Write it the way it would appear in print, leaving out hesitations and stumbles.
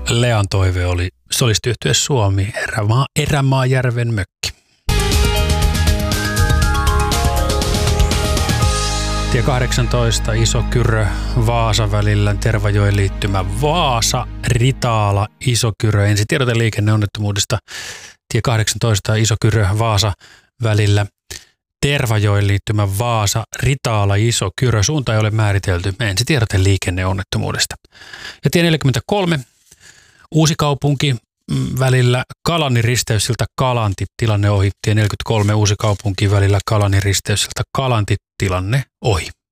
Lean toive oli solistiyhtye Suomi, Erämaajärven mökki. Tie 18, Isokyrö, Vaasa välillä, Tervajoen liittymä Vaasa, Ritaala, Isokyrö. Ensi tiedote liikenneonnettomuudesta. Tie 18, Isokyrö, Vaasa välillä, Tervajoen liittymä Vaasa, Ritaala, Isokyrö. Suunta ei ole määritelty. Ensi tiedote liikenneonnettomuudesta. Ja tie 43, Uusikaupunki välillä Kalanin risteys siltä Kalanti, tilanne ohi. Tie 43, Uusikaupunki välillä Kalanin risteys siltä Kalanti, tilanne ohi.